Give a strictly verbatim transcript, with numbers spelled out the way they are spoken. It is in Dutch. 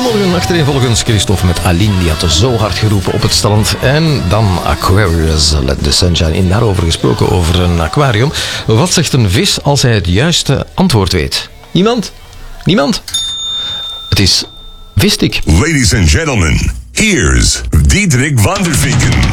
Goedemorgen, achtereenvolgens Christophe met Aline. Die had zo hard geroepen op het strand. En dan Aquarius, Let the Sunshine in. Daarover gesproken, over een aquarium. Wat zegt een vis als hij het juiste antwoord weet? Iemand? Niemand? Het is visstick. Ladies and gentlemen, here's Diederik van der Vinken.